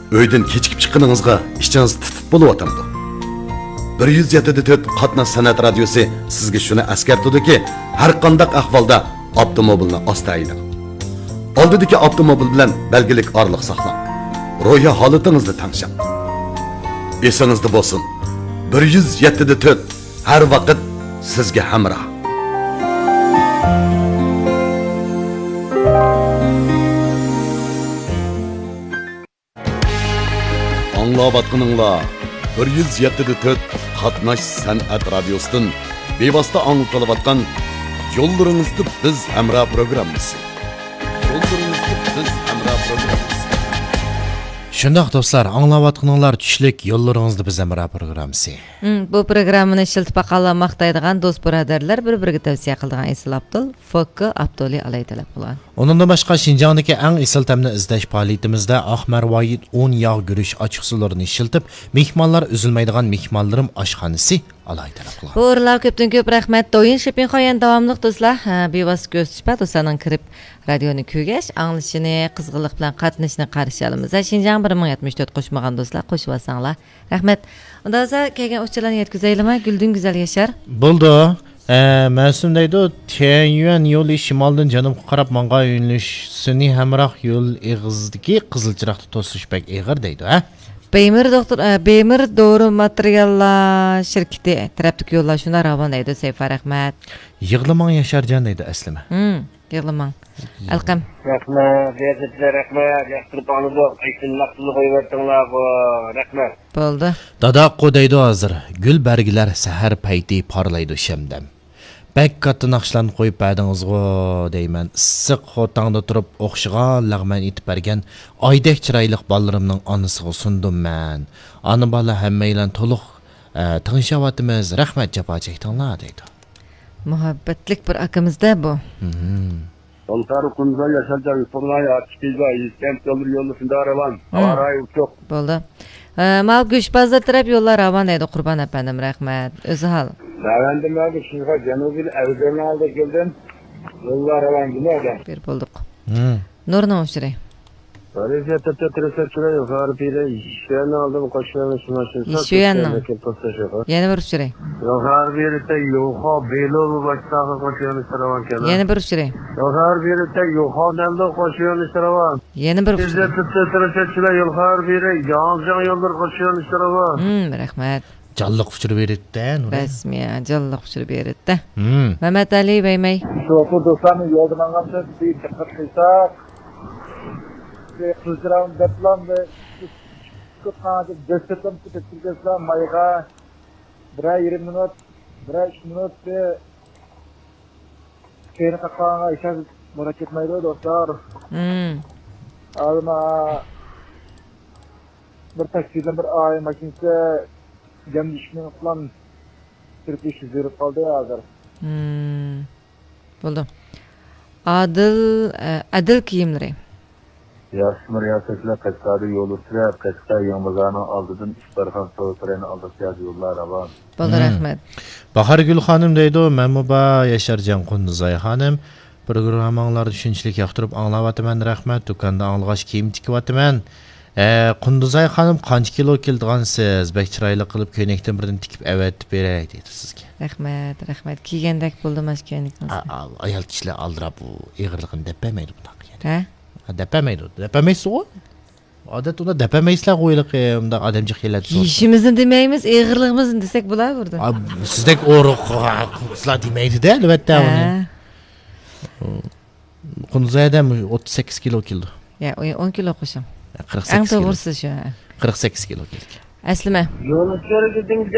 Öyden kechikib chiqqaningizga ishingiz titit bo'lib o'tamdi. 107.4 qatnash san'at radiosi sizga shuni eskartadiki, har qanday ahvolda avtomobilni asta aylang. Oldidagi avtomobil bilan belgilik orliq saqlang. Ro'yi holatingizni tanishing. Esingizda bo'lsin. 107.4 har vaqt sizga hamroh. Anlayotganinglar 107.4 qatnash san'at radiosidan bevosita anglatayotgan yo'llaringizda biz hamroh programmasi. Shundoq do'stlar, anglayotganinglar tushlik yo'llaringizda biz hamroh programmasi. Bu programmani shiltib qalamoqdaydigan do'st birodarlar bir-biriga tavsiya qiladigan Isil Abdul, Fokka Abduli alayhisalom bo'lgan. Onundan boshqa Şinjandagi eng isil tamni izlash faoliyatimizda Ahmarvoyit 10 yog' guruch ochiq suvlarini shiltib, mehmonlar üzülmaydigan mehmonlarim oshxonasi alayhisalom bo'lgan. Bu o'rinlar ko'pdan ko'p rahmat. Doyin Shopping xo'yan davomli do'stlar, bevosita ko'z tushpa do'stlarning kirib radioni kuygash, anglashini, qizg'inlik bilan qatnashni qarshi olamiz. Şinjan 1074 qo'shmagan do'stlar, qo'shib olsanglar. Rahmat. Unda esa kelgan o'qchilarni yetkazaylikmi? Guldun Güzel Yashar. Bo'ldi. Masum deydi, Tianyuan yo'li shimoldan janubga qarab manga yo'nalishini hamroh yo'l eg'izdagi qizilchiroqda to'sish bek eg'ir deydi, ha? Bemir doğru materiallar şirketi tarafdaki yollar şuna ravan deydi Seyfa Rahmat. Yığlaman Yaşarcan deydi aslima. Yığlaman. Alqam. Rahmat, yaxshirib oldi. Aytınlaqsızı qo'yiberdinglar bu. Rahmat. Bo'ldi. Dadaqo deydi hozir. Gul bargilar sahar payti parlaydi shamdam. Bak katta naqshlarni qo'yib berdingizg'o deyman. Issiq xotangda turib o'xshigan lag'man etib bergan oydek chiroyli bolarimning onasiga sundim men. Ona bola hammaylan to'liq tinshavatimiz. Rahmat javob chekdinglar deydi. Muhabbatlik bir akamizda bu. Onları kunza yaşarca yuturlaya açıkıyla İskent yolunda araban. Arayı çok. Bo'ldi. Mal Güşbazda taraf yollar ravan deydi Qurban efendim rahmat. O'zi hal. Efendim abi şurada Canubil Evgen'i aldı geldim. Yollar ravan nerede? Bir bulduk. Nurna Oşray. Böylece tetrasçılar yukarı biri işlerini aldım koşuyorlar şuna. İşleyenler. Yeni bir Oşray. Yukarı biri de yuha belo başlığa koşuyorlar ravan kenar. Yeni bir Oşray. Yukarı biri de yuha nemde koşuyorlar ravan. Yeni bir Oşray. Tetrasçılar yukarı biri yan yollar koşuyorlar ravan. Rahmat. Jalliq uçur verirdi. Rasmiy, jalliq uçur verirdi. Mehmet Ali Beymey. Şu okur dostlarını yoldan anlamda bir tıkırtıysak Kızdıran deplan ve kutlanacak desteklam tutuyorlar mayga birer 20 minut birer 3 minut ve keyine kakağına işe merak etmeyiz dostlar. Alma bir taksiden bir ay makinesi cam düşmeyi falan Türkiye şizleri kaldı ya hazır. Buldu. Adil kiyimleri. Yaşmır yasaçla Kaçkar'da yolu sürer, Kaçkar Yamazan'ı aldıdın, İşbarhan Soğutaray'ını aldısyaz yollar avan. Boldu rahmet. Bahar Gül Hanım deydi, Məmuba Yaşarcan Qunduzay Hanım. Programmalar düşünçilik yaxtırıp anlavatımen rahmet, dükanda anılğaş kiyim tikivatımen. Qunduzay Hanım qancha kilo keldigansiz? Bek chiroyli qilib ko'ynakdan birdan tikib avatib beray deydi sizga. Rahmat. Kiygandek bo'ldi mas ko'ynakni. Ayol kishilar aldirab bu ig'irligini depamaydi bunaqa. Ha? Depamaydi. Depamaysiz-ku? Odat unda depamaysizlar qo'yliq, unda odamcha xiylat so'z. Yishimizni demaymiz, ig'irligimizni desak bo'lar burada. Sizdek o'roq sizlar demaydi-da, albatta uni. Qunduzay adam 38 kilo keldi. Ya, 10 kilo qo'sham. 48 kilo. 48 kilo keldik. Aslima. Yolu